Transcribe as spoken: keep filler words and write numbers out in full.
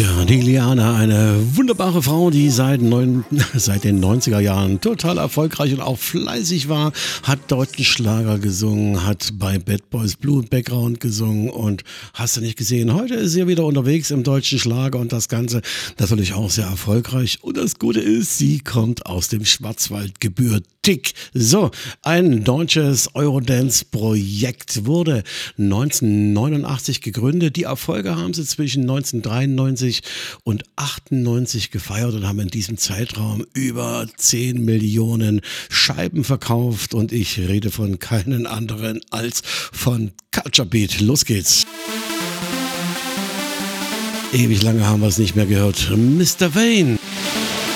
Tja, die Liana, eine wunderbare Frau, die seit, neun, seit den neunziger Jahren total erfolgreich und auch fleißig war, hat deutschen Schlager gesungen, hat bei Bad Boys Blue Background gesungen und hast du nicht gesehen, heute ist sie wieder unterwegs im deutschen Schlager und das Ganze natürlich auch sehr erfolgreich. Und das Gute ist, sie kommt aus dem Schwarzwald gebürtig. So, ein deutsches Eurodance-Projekt wurde neunzehnhundertneunundachtzig gegründet. Die Erfolge haben sie zwischen neunzehnhundertdreiundneunzig und achtundneunzig gefeiert und haben in diesem Zeitraum über zehn Millionen Scheiben verkauft. Und ich rede von keinen anderen als von Culture Beat. Los geht's. Ewig lange haben wir es nicht mehr gehört. Mister Wayne.